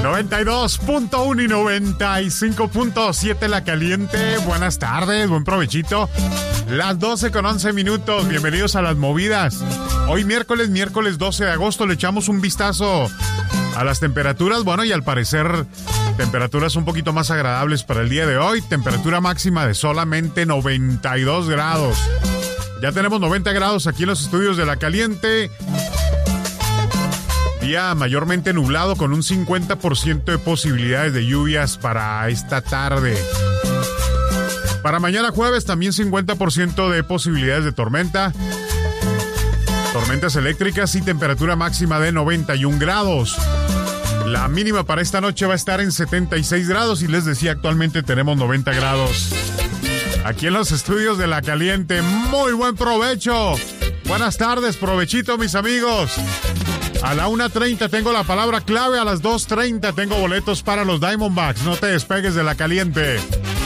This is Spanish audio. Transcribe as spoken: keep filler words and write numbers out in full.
noventa y dos punto uno y noventa y cinco punto siete La Caliente. Buenas tardes, buen provechito. Las doce con once minutos. Bienvenidos a Las Movidas. Hoy miércoles, miércoles doce de agosto, le echamos un vistazo a las temperaturas. Bueno, y al parecer, temperaturas un poquito más agradables para el día de hoy. Temperatura máxima de solamente noventa y dos grados. Ya tenemos noventa grados aquí en los estudios de La Caliente. Día mayormente nublado con un cincuenta por ciento de posibilidades de lluvias para esta tarde. Para mañana jueves también cincuenta por ciento de posibilidades de tormenta. Tormentas eléctricas y temperatura máxima de noventa y un grados. La mínima para esta noche va a estar en setenta y seis grados y les decía, actualmente tenemos noventa grados. Aquí en los estudios de La Caliente, muy buen provecho. Buenas tardes, provechito mis amigos. A la una treinta tengo la palabra clave, a las dos treinta tengo boletos para los Diamondbacks. No te despegues de La Caliente.